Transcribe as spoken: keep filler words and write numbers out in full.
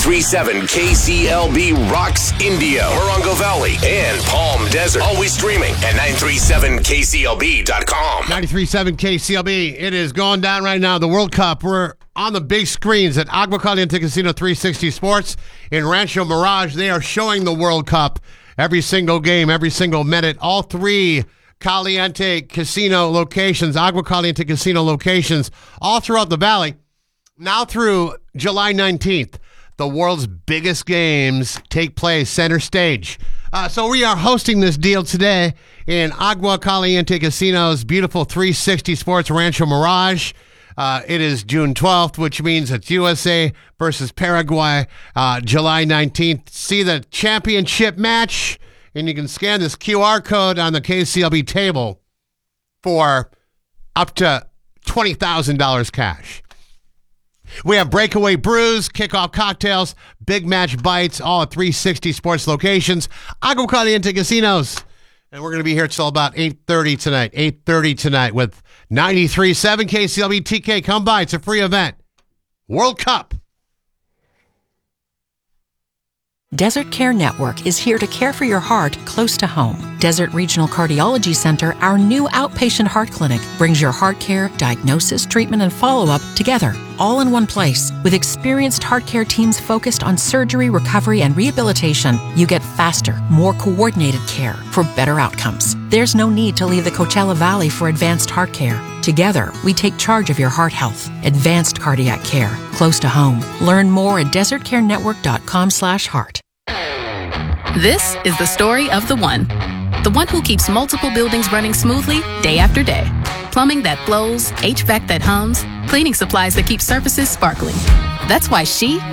three seven K C L B rocks Indio, Morongo Valley, and Palm Desert. Always streaming at nine three seven K C L B dot com. ninety-three point seven K C L B. It is going down right now. The World Cup. We're on the big screens at Agua Caliente Casino three sixty Sports in Rancho Mirage. They are showing the World Cup every single game, every single minute. All three Caliente Casino locations, Agua Caliente Casino locations, all throughout the valley. Now through July nineteenth, the world's biggest games take place center stage. Uh, so we are hosting this deal today in Agua Caliente Casino's beautiful three sixty Sports Rancho Mirage. Uh, it is June twelfth, which means it's U S A versus Paraguay, uh, July nineteenth. See the championship match, and you can scan this Q R code on the K C L B table for up to twenty thousand dollars cash. We have breakaway brews, kickoff cocktails, big match bites, all at three sixty Sports locations, Agua Caliente Casinos. And we're going to be here till about eight thirty tonight, eight thirty tonight with ninety-three point seven K C L B. T K, come by. It's a free event. World Cup. Desert Care Network is here to care for your heart close to home. Desert Regional Cardiology Center, our new outpatient heart clinic, brings your heart care, diagnosis, treatment, and follow-up together, all in one place. With experienced heart care teams focused on surgery, recovery, and rehabilitation, you get faster, more coordinated care for better outcomes. There's no need to leave the Coachella Valley for advanced heart care. Together, we take charge of your heart health. Advanced cardiac care, close to home. Learn more at desert care network dot com slash heart. This is the story of the one. The one who keeps multiple buildings running smoothly day after day. Plumbing that flows, H V A C that hums, cleaning supplies that keep surfaces sparkling. That's why she